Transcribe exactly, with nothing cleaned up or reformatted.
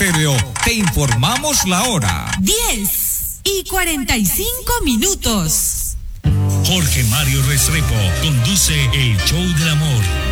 Estéreo, te informamos la hora. diez y cuarenta y cinco minutos. Jorge Mario Restrepo conduce el Show del Amor.